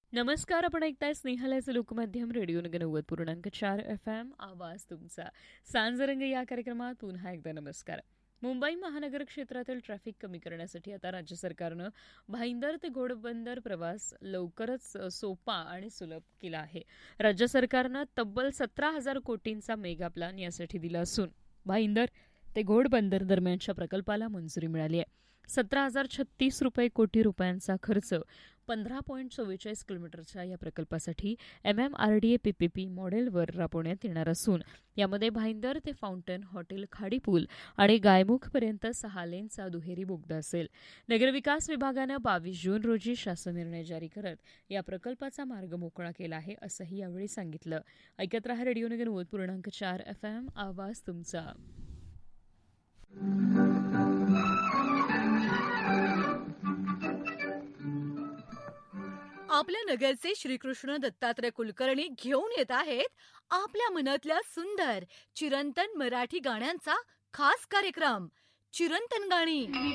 नमस्कार. आपण ऐकताय स्नेहलाचं लोकमाध्यम रेडिओ नगर 90.4 FM. आवाज तुमचा. सांजरंग या कार्यक्रमात पुन्हा एकदा नमस्कार. मुंबई महानगर क्षेत्रातील ट्रॅफिक कमी करण्यासाठी आता राज्य सरकारनं भाईंदर ते घोडबंदर प्रवास लवकरच सोपा आणि सुलभ केला आहे. राज्य सरकारनं तब्बल 17,000 कोटींचा मेगा प्लॅन यासाठी दिला असून भाईंदर ते घोडबंदर दरम्यानच्या प्रकल्पाला मंजुरी मिळाली आहे. 17,036 कोटी रुपयांचा खर्च 15.44 किलोमीटरच्या या प्रकल्पासाठी MMRDA PPP मॉडेलवर राबवण्यात येणार असून यामध्ये भाईंदर ते फाउंटन हॉटेल खाडीपूल आणि गायमुखपर्यंत 6 लेनचा दुहेरी बोगदा असेल. नगरविकास विभागानं 22 जून रोजी शासन निर्णय जारी करत या प्रकल्पाचा मार्ग मोकळा केला आहे असंही यावेळी सांगितलं. ऐकत रहा रेडिओ नगर 90.4 FM. आवाज तुमचा. आपल्या नगरचे श्रीकृष्ण दत्तात्रय कुलकर्णी घेऊन येत आहेत आपल्या मनातल्या सुंदर चिरंतन मराठी गाण्यांचा खास कार्यक्रम चिरंतन गाणी.